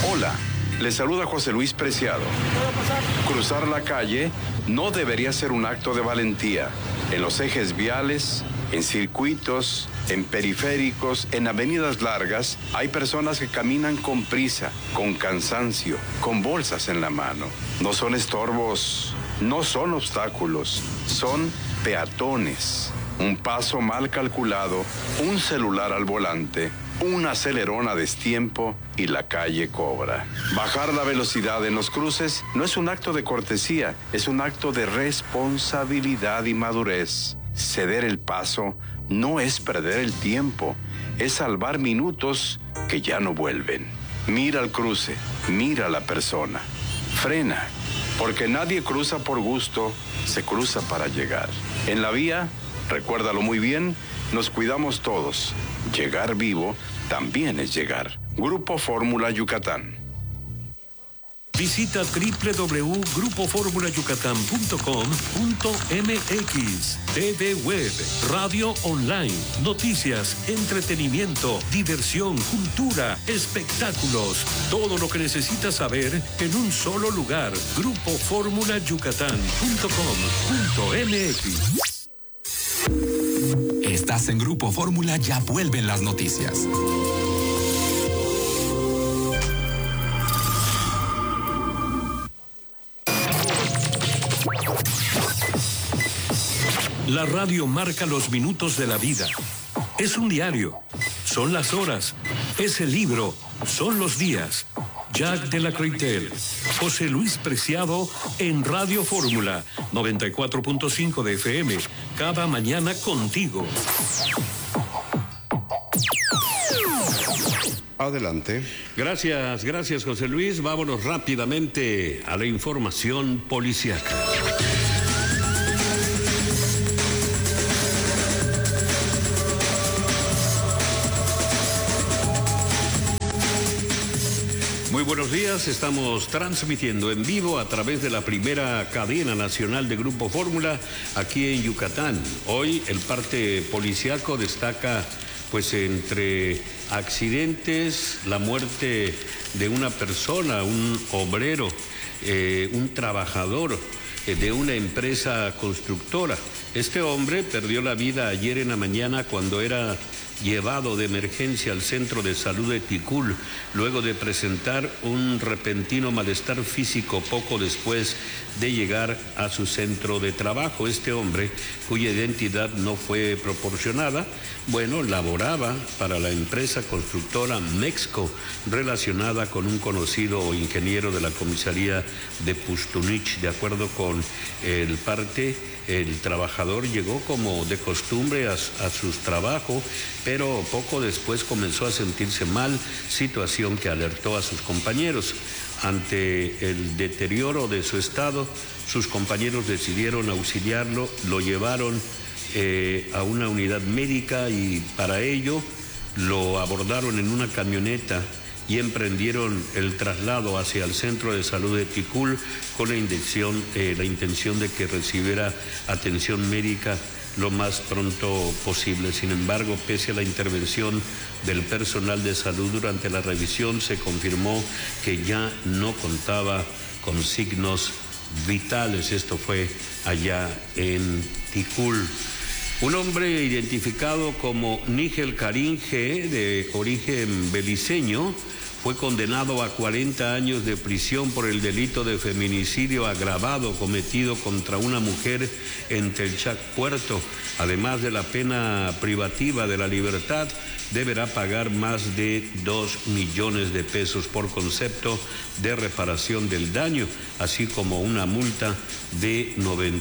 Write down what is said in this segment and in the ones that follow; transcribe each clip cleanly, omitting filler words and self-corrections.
Hola, les saluda José Luis Preciado. Cruzar la calle no debería ser un acto de valentía. En los ejes viales, en circuitos, en periféricos, en avenidas largas, hay personas que caminan con prisa, con cansancio, con bolsas en la mano. No son estorbos, no son obstáculos, son peatones. Un paso mal calculado, un celular al volante, un acelerón a destiempo y la calle cobra. Bajar la velocidad en los cruces no es un acto de cortesía, es un acto de responsabilidad y madurez. Ceder el paso no es perder el tiempo, es salvar minutos que ya no vuelven. Mira el cruce, mira a la persona. Frena, porque nadie cruza por gusto, se cruza para llegar. En la vía, recuérdalo muy bien, nos cuidamos todos. Llegar vivo también es llegar. Grupo Fórmula Yucatán. Visita www.grupoformulayucatán.com.mx. TV Web, radio online, noticias, entretenimiento, diversión, cultura, espectáculos. Todo lo que necesitas saber en un solo lugar. grupoformulayucatán.com.mx. Estás en Grupo Fórmula, ya vuelven las noticias. La radio marca los minutos de la vida. Es un diario, son las horas, es el libro, son los días. Jack de la Croitel, José Luis Preciado en Radio Fórmula 94.5 de FM, cada mañana contigo. Adelante. Gracias José Luis. Vámonos rápidamente a la información policíaca. Muy buenos días, estamos transmitiendo en vivo a través de la primera cadena nacional de Grupo Fórmula aquí en Yucatán. Hoy el parte policíaco destaca, pues, entre accidentes, la muerte de una persona, un obrero, un trabajador de una empresa constructora. Este hombre perdió la vida ayer en la mañana cuando era llevado de emergencia al centro de salud de Ticul, luego de presentar un repentino malestar físico poco después de llegar a su centro de trabajo. Este hombre, cuya identidad no fue proporcionada, laboraba para la empresa constructora Mexco, relacionada con un conocido ingeniero de la comisaría de Pustunich. De acuerdo con el parte, el trabajador llegó como de costumbre a su trabajo, pero poco después comenzó a sentirse mal, situación que alertó a sus compañeros. Ante el deterioro de su estado, sus compañeros decidieron auxiliarlo, lo llevaron a una unidad médica y para ello lo abordaron en una camioneta y emprendieron el traslado hacia el centro de salud de Ticul con la intención de que recibiera atención médica lo más pronto posible. Sin embargo, pese a la intervención del personal de salud durante la revisión, se confirmó que ya no contaba con signos vitales. Esto fue allá en Ticul. Un hombre identificado como Nígel Karim G., de origen beliceño, fue condenado a 40 años de prisión por el delito de feminicidio agravado cometido contra una mujer en Telchac, Puerto. Además de la pena privativa de la libertad, deberá pagar más de 2 millones de pesos por concepto de reparación del daño, así como una multa de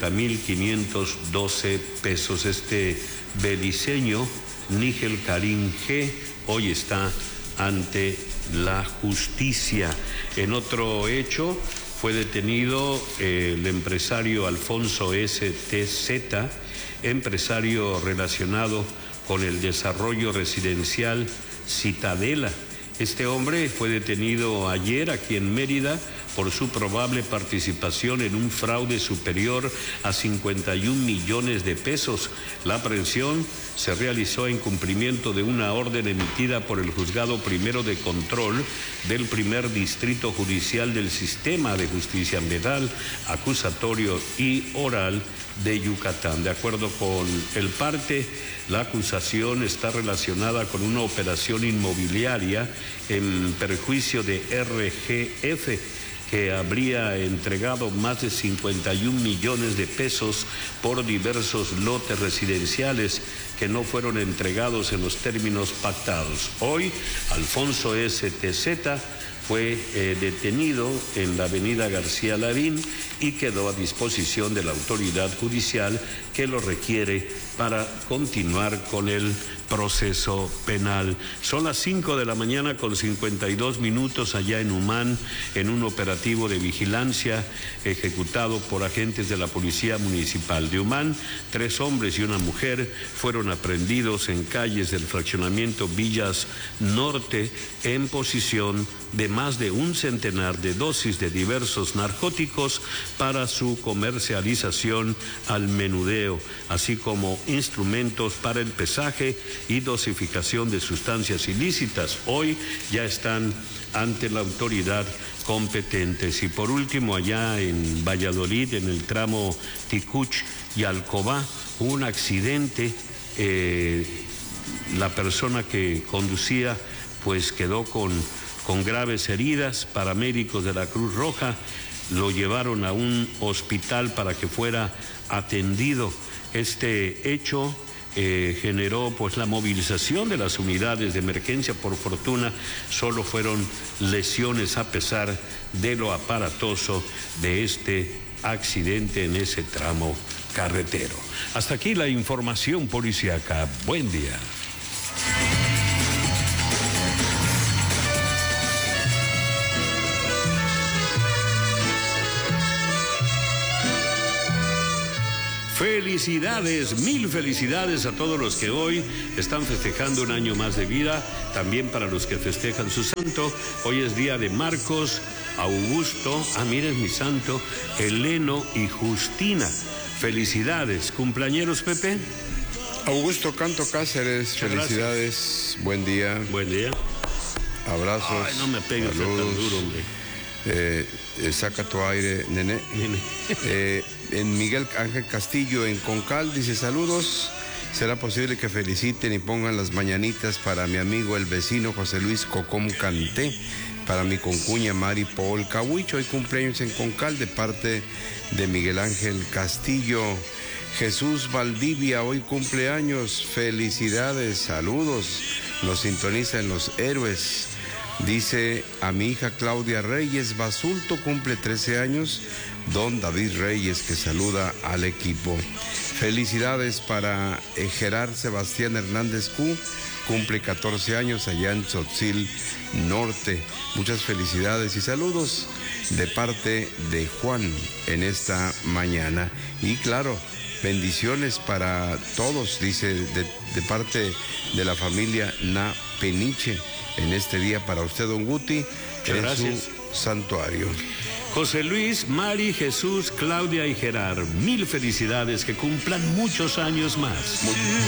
90,512 pesos. Este beliceño, Nígel Karim G., hoy está ante la justicia. En otro hecho, fue detenido el empresario Alfonso STZ, empresario relacionado con el desarrollo residencial Citadela. Este hombre fue detenido ayer aquí en Mérida por su probable participación en un fraude superior a 51 millones de pesos. La aprehensión se realizó en cumplimiento de una orden emitida por el Juzgado Primero de Control del Primer Distrito Judicial del Sistema de Justicia Ambiental, Acusatorio y Oral de Yucatán. De acuerdo con el parte, la acusación está relacionada con una operación inmobiliaria en perjuicio de RGF, que habría entregado más de 51 millones de pesos por diversos lotes residenciales que no fueron entregados en los términos pactados. Hoy, Alfonso STZ fue detenido en la avenida García Lavín y quedó a disposición de la autoridad judicial que lo requiere para continuar con el proceso penal. Son las 5 de la mañana con 52 minutos allá en Humán, en un operativo de vigilancia ejecutado por agentes de la Policía Municipal de Humán. 3 hombres y una mujer fueron aprehendidos en calles del fraccionamiento Villas Norte en posesión de más de un centenar de dosis de diversos narcóticos para su comercialización al menudeo, así como instrumentos para el pesaje y dosificación de sustancias ilícitas. Hoy ya están ante la autoridad competentes. Y por último, allá en Valladolid, en el tramo Ticuch y Alcobá, hubo un accidente. La persona que conducía pues quedó con graves heridas. Paramédicos de la Cruz Roja lo llevaron a un hospital para que fuera atendido. Este hecho generó pues la movilización de las unidades de emergencia. Por fortuna solo fueron lesiones a pesar de lo aparatoso de este accidente en ese tramo carretero. Hasta aquí la información policíaca. Buen día. Felicidades, mil felicidades a todos los que hoy están festejando un año más de vida, también para los que festejan su santo. Hoy es día de Marcos, Augusto, miren mi santo, Heleno y Justina. Felicidades, cumpleañeros, Pepe. Augusto Canto Cáceres, muchas felicidades, gracias. Buen día. Buen día. Abrazos. Ay, no me pegues tan duro, hombre. Saca tu aire, nene. En Miguel Ángel Castillo, en Concal, dice saludos. ¿Será posible que feliciten y pongan las mañanitas para mi amigo el vecino José Luis Cocom Canté, para mi concuña Mari Paul Cahuicho? Hoy cumpleaños en Concal de parte de Miguel Ángel Castillo. Jesús Valdivia, hoy cumpleaños. Felicidades, saludos. Nos sintoniza en Los Héroes. Dice a mi hija Claudia Reyes Basulto, cumple 13 años. Don David Reyes, que saluda al equipo. Felicidades para Gerard Sebastián Hernández Q, cumple 14 años allá en Tzotzil Norte. Muchas felicidades y saludos de parte de Juan en esta mañana. Y claro, bendiciones para todos, dice de parte de la familia Na Peniche. En este día para usted, don Guti, en su santuario. José Luis, Mari, Jesús, Claudia y Gerard, mil felicidades, que cumplan muchos años más.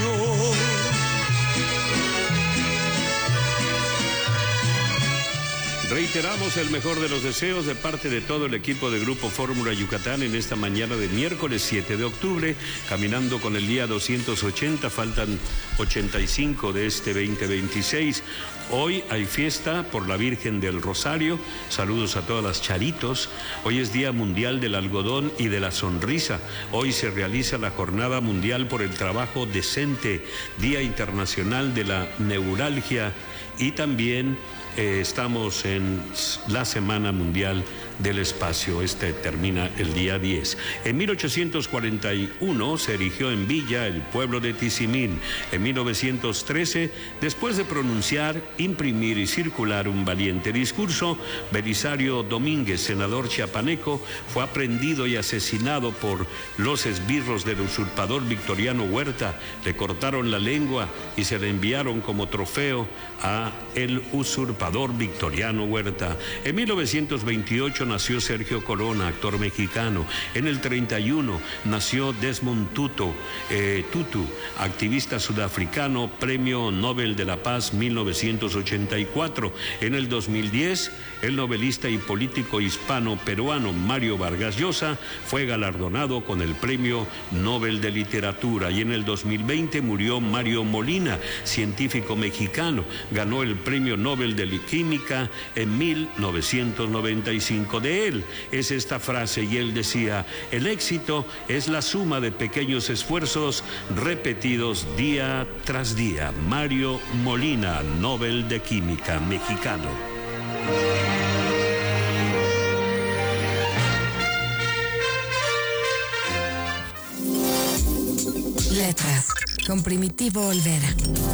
Reiteramos el mejor de los deseos de parte de todo el equipo de Grupo Fórmula Yucatán en esta mañana de miércoles 7 de octubre, caminando con el día 280, faltan 85 de este 2026. Hoy hay fiesta por la Virgen del Rosario, saludos a todas las charitos. Hoy es Día Mundial del Algodón y de la Sonrisa. Hoy se realiza la Jornada Mundial por el Trabajo Decente, Día Internacional de la Neuralgia y también estamos en la Semana Mundial del Espacio. Este termina el día 10. En 1841 se erigió en Villa el pueblo de Tizimín. En 1913, después de pronunciar, imprimir y circular un valiente discurso, Belisario Domínguez, senador chiapaneco, fue aprehendido y asesinado por los esbirros del usurpador Victoriano Huerta. Le cortaron la lengua y se le enviaron como trofeo a el usurpador Victoriano Huerta. En 1928 nació Sergio Corona, actor mexicano. En el 31 nació Desmond Tutu, activista sudafricano, Premio Nobel de la Paz 1984. En el 2010, el novelista y político hispano-peruano Mario Vargas Llosa fue galardonado con el Premio Nobel de Literatura. Y en el 2020 murió Mario Molina, científico mexicano. Ganó el Premio Nobel de Química en 1995. De él es esta frase, y él decía: el éxito es la suma de pequeños esfuerzos repetidos día tras día. Mario Molina, Nobel de Química, mexicano. Letras, con Primitivo Olvera.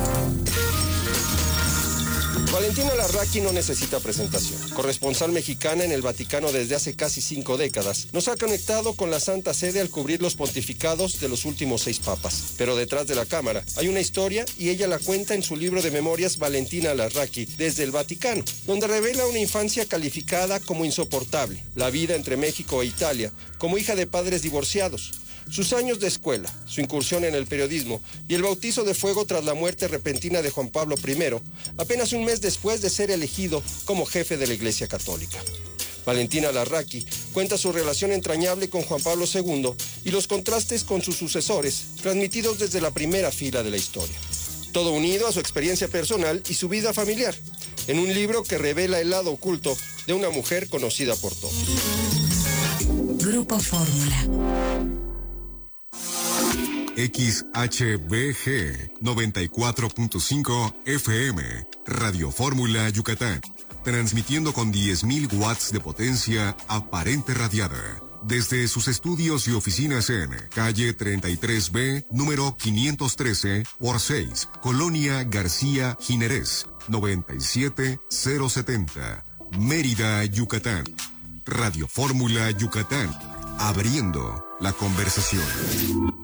Valentina Larraqui no necesita presentación. Corresponsal mexicana en el Vaticano desde hace casi 5 décadas, nos ha conectado con la Santa Sede al cubrir los pontificados de los últimos 6 papas. Pero detrás de la cámara hay una historia, y ella la cuenta en su libro de memorias Valentina Larraqui desde el Vaticano, donde revela una infancia calificada como insoportable, la vida entre México e Italia, como hija de padres divorciados, sus años de escuela, su incursión en el periodismo y el bautizo de fuego tras la muerte repentina de Juan Pablo I, apenas un mes después de ser elegido como jefe de la Iglesia Católica. Valentina Larraqui cuenta su relación entrañable con Juan Pablo II y los contrastes con sus sucesores, transmitidos desde la primera fila de la historia. Todo unido a su experiencia personal y su vida familiar, en un libro que revela el lado oculto de una mujer conocida por todos. Grupo Fórmula. XHBG 94.5 FM, Radio Fórmula Yucatán, transmitiendo con 10.000 watts de potencia aparente radiada, desde sus estudios y oficinas en calle 33B, número 513/6, Colonia García Jiménez, 97070, Mérida, Yucatán. Radio Fórmula Yucatán, abriendo la conversación.